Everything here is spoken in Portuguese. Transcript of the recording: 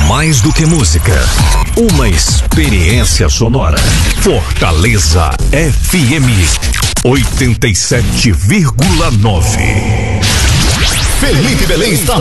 Mais do que música, uma experiência sonora. Fortaleza FM 87,9. Felipe Belém está